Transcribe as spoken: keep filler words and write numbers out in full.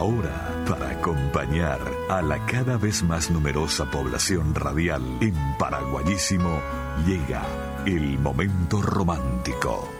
Ahora, para acompañar a la cada vez más numerosa población radial en Paraguayísimo, llega el momento romántico.